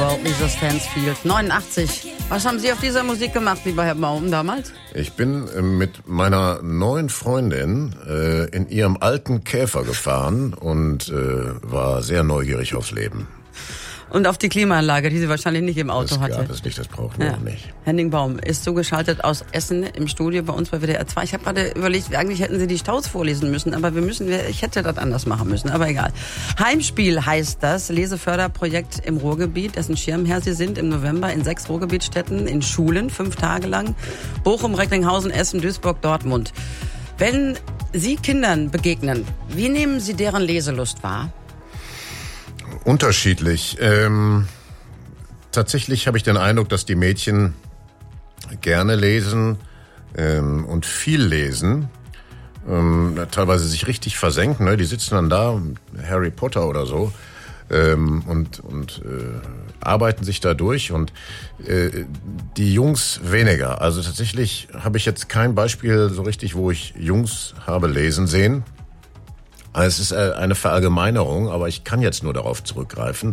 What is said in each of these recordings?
Girl, Lisa Stansfield, 89. Was haben Sie auf dieser Musik gemacht, lieber Herr Baum, damals? Ich bin mit meiner neuen Freundin in ihrem alten Käfer gefahren und war sehr neugierig aufs Leben. Und auf die Klimaanlage, die sie wahrscheinlich nicht im Auto hatte. Das gab es nicht, das brauchen wir auch nicht. Henning Baum ist zugeschaltet aus Essen im Studio bei uns bei WDR 2. Ich habe gerade überlegt, eigentlich hätten Sie die Staus vorlesen müssen, aber ich hätte das anders machen müssen, aber egal. Heimspiel heißt das Leseförderprojekt im Ruhrgebiet, dessen Schirmherr Sie sind im November in 6 Ruhrgebietsstädten, in Schulen, 5 Tage lang. Bochum, Recklinghausen, Essen, Duisburg, Dortmund. Wenn Sie Kindern begegnen, wie nehmen Sie deren Leselust wahr? Unterschiedlich. Tatsächlich habe ich den Eindruck, dass die Mädchen gerne lesen und viel lesen. Teilweise sich richtig versenken. Ne? Die sitzen dann da, Harry Potter oder so, und arbeiten sich da durch. Und die Jungs weniger. Also tatsächlich habe ich jetzt kein Beispiel so richtig, wo ich Jungs habe lesen sehen. Es ist eine Verallgemeinerung, aber ich kann jetzt nur darauf zurückgreifen.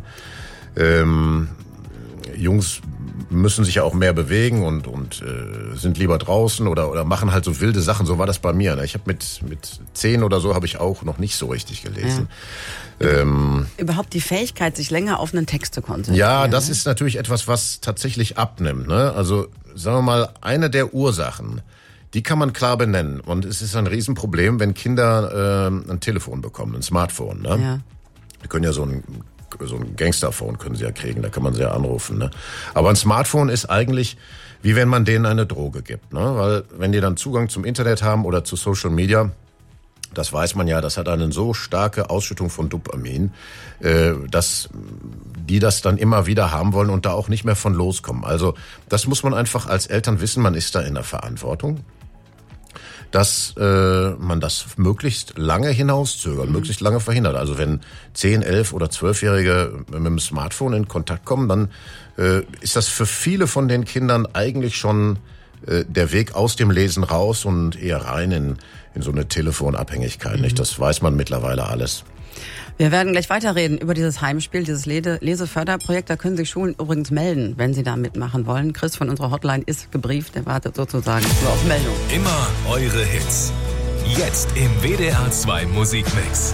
Jungs müssen sich ja auch mehr bewegen und sind lieber draußen oder machen halt so wilde Sachen. So war das bei mir. Ne? Ich habe mit 10 oder so habe ich auch noch nicht so richtig gelesen. Ja. Überhaupt die Fähigkeit, sich länger auf einen Text zu konzentrieren. Ja, das ist natürlich etwas, was tatsächlich abnimmt. Ne? Also sagen wir mal, eine der Ursachen, die kann man klar benennen. Und es ist ein Riesenproblem, wenn Kinder ein Telefon bekommen, ein Smartphone. Ne? Ja. Die können ja so ein Gangsterphone können sie ja kriegen, da kann man sie ja anrufen. Ne? Aber ein Smartphone ist eigentlich, wie wenn man denen eine Droge gibt. Ne? Weil wenn die dann Zugang zum Internet haben oder zu Social Media, das weiß man ja, das hat eine so starke Ausschüttung von Dopamin, dass die das dann immer wieder haben wollen und da auch nicht mehr von loskommen. Also das muss man einfach als Eltern wissen, man ist da in der Verantwortung, dass man das möglichst lange hinauszögert, möglichst lange verhindert. Also wenn 10, 11 oder 12-Jährige mit dem Smartphone in Kontakt kommen, dann ist das für viele von den Kindern eigentlich schon der Weg aus dem Lesen raus und eher rein in so eine Telefonabhängigkeit. Nicht? Das weiß man mittlerweile alles. Wir werden gleich weiterreden über dieses Heimspiel, dieses Leseförderprojekt. Da können sich Schulen übrigens melden, wenn sie da mitmachen wollen. Chris von unserer Hotline ist gebrieft, der wartet sozusagen nur auf Meldung. Immer eure Hits. Jetzt im WDR 2 Musikmix.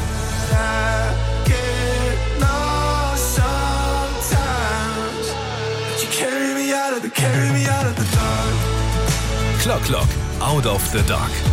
Clock, Out of the Dark.